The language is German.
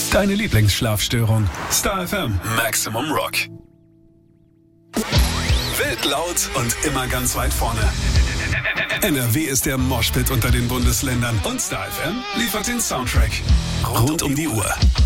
Deine Lieblingsschlafstörung. Star FM Maximum Rock. Wild, laut und immer ganz weit vorne. NRW ist der Moshpit unter den Bundesländern und Star FM liefert den Soundtrack rund um die Uhr.